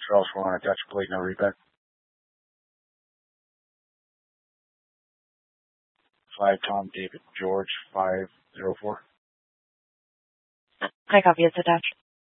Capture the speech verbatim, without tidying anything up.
or else we're on a Dutch plate and a rebet. Five Tom David George five zero four. I copy. It's attached.